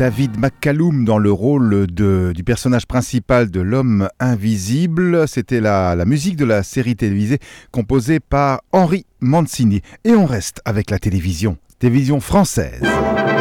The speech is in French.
David McCallum dans le rôle du personnage principal de l'homme invisible. C'était la musique de la série télévisée composée par Henri Mancini. Et on reste avec la télévision française.